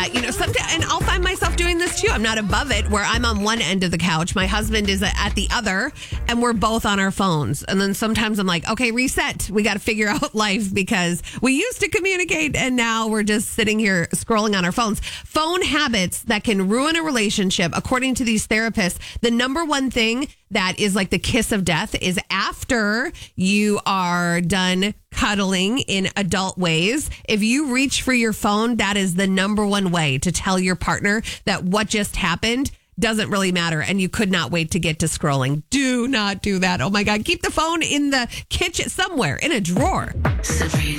Sometimes, and I'll find myself doing this too. I'm not above it where I'm on one end of the couch. My husband is at the other and we're both on our phones. And then sometimes I'm like, okay, reset. We got to figure out life because we used to communicate and now we're just sitting here scrolling on our phones. Phone habits that can ruin a relationship. According to these therapists, the number one thing that is like the kiss of death is after you are done cuddling in adult ways. If you reach for your phone, that is the number one way to tell your partner that what just happened doesn't really matter and you could not wait to get to scrolling. Do not do that. Oh my God. Keep the phone in the kitchen somewhere in a drawer. Sabrina.